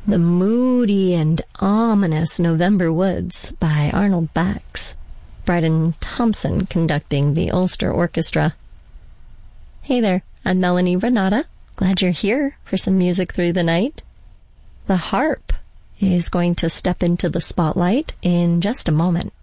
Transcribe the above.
The Moody and Ominous November Woods by Arnold Bax. Bryden Thompson conducting the Ulster Orchestra. Hey there, I'm Melanie Renata. Glad you're here for some music through the night. The harp is going to step into the spotlight in just a moment.